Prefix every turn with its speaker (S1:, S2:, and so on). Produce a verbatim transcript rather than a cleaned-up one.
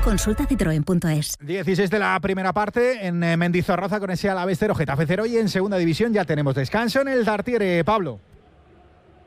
S1: Consulta citroen punto es.
S2: dieciséis de la primera parte en Mendizorroza con ese Alavés cero, Getafe cero, y en segunda división ya tenemos descanso en el Tartiere, Pablo.